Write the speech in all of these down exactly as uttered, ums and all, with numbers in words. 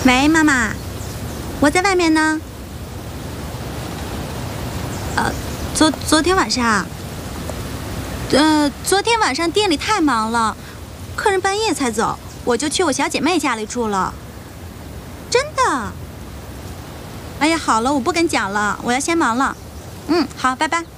喂，妈妈，我在外面呢。呃，昨昨天晚上，呃，昨天晚上店里太忙了，客人半夜才走，我就去我小姐妹家里住了。真的。哎呀，好了，我不跟你讲了，我要先忙了。嗯，好，拜拜。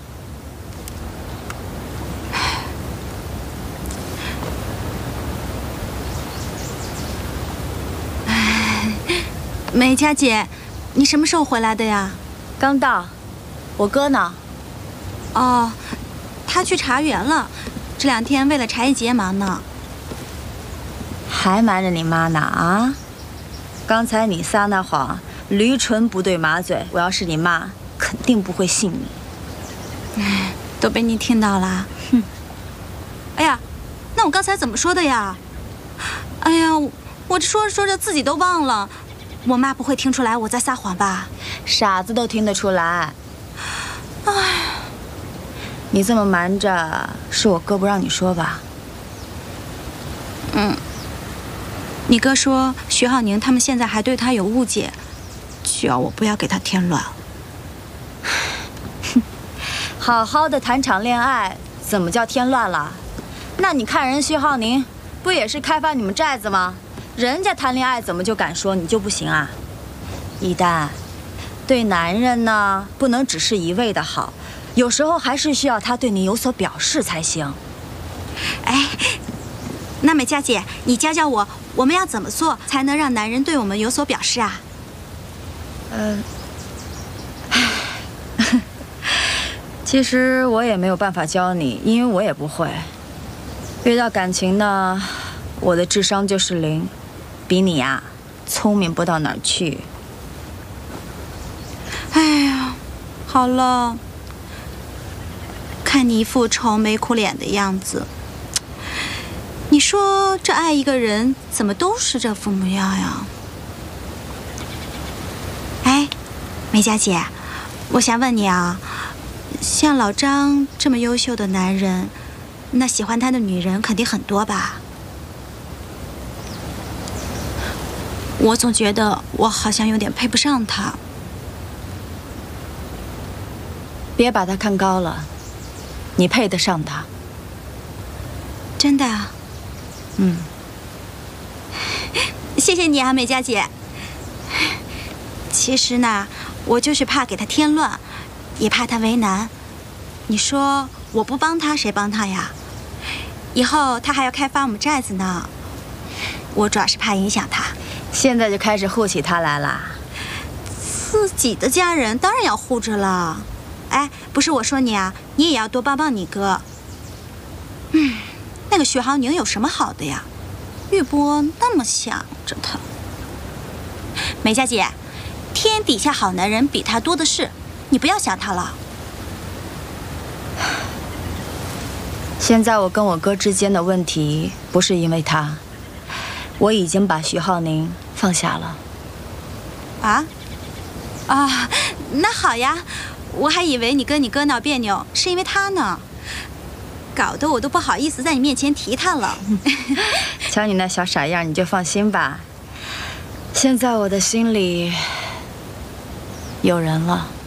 美佳姐，你什么时候回来的呀？ 刚到。我哥呢？ 哦，他去茶园了，这两天为了茶艺节忙呢。 还瞒着你妈呢啊！刚才你撒那谎，驴唇不对马嘴，我要是你妈，肯定不会信你。 哎，都被你听到了。哼！哎呀，那我刚才怎么说的呀？哎呀，我这说着说着自己都忘了。我妈不会听出来我在撒谎吧？ 傻子都听得出来。哎，你这么瞒着，是我哥不让你说吧？ 嗯。你哥说徐浩宁他们现在还对他有误解，需要我不要给他添乱。 好好的谈场恋爱，怎么叫添乱了？那你看人徐浩宁，不也是开发你们寨子吗？人家谈恋爱怎么就敢说，你就不行啊？一丹，对男人呢，不能只是一味的好，有时候还是需要他对你有所表示才行。 哎，那美佳姐，你教教我，我们要怎么做才能让男人对我们有所表示啊？ 嗯、呃，其实我也没有办法教你，因为我也不会。遇到感情呢，我的智商就是零，比你呀、啊、聪明不到哪儿去。 哎呀，好了，看你一副愁眉苦脸的样子，你说这爱一个人怎么都是这副模样呀？哎，美佳姐，我想问你啊，像老张这么优秀的男人，那喜欢他的女人肯定很多吧？我总觉得我好像有点配不上他。 别把他看高了，你配得上他。 真的啊？ 嗯。 谢谢你啊，美佳姐。其实呢，我就是怕给他添乱，也怕他为难。你说我不帮他，谁帮他呀？以后他还要开发我们寨子呢，我主要是怕影响他。 现在就开始护起他来啦？ 自己的家人当然要护着了。哎，不是我说你啊，你也要多帮帮你哥。嗯，那个徐浩宁有什么好的呀？玉波那么想着他。美佳姐，天底下好男人比他多的是，你不要想他了。 现在我跟我哥之间的问题不是因为他，我已经把徐浩宁放下了。 啊？啊，那好呀。我还以为你跟你哥闹别扭是因为他呢，搞得我都不好意思在你面前提他了。 瞧你那小傻样，你就放心吧。现在我的心里有人了。